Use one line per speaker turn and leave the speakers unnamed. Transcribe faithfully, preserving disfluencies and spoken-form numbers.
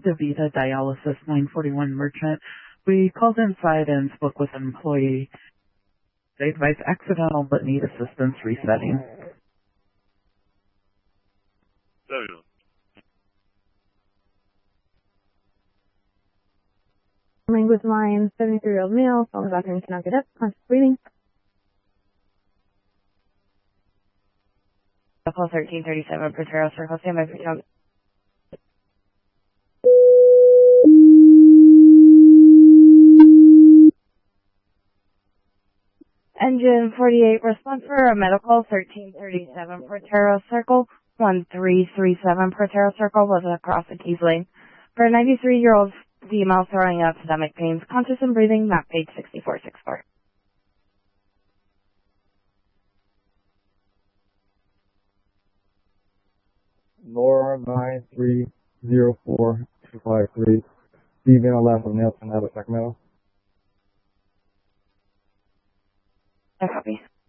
DaVita Dialysis nine forty-one Merchant. We called inside and spoke with an employee. They advised accidental but need assistance resetting.
Seven.
Language line, seventy-three-year-old male, from the bathroom cannot get up, conscious breathing.
Call thirteen thirty-seven, Protero Circle, stand by for jump. Engine forty-eight, response for a medical, thirteen thirty-seven, Protero Circle, one three three seven, Protero Circle was across the Keys Lane. For a ninety-three-year-old female throwing up stomach pains, conscious and breathing, map page sixty-four sixty-four.
Laura nine three zero four two five three. Female left of Nelson, have a Sacramento.
I copy.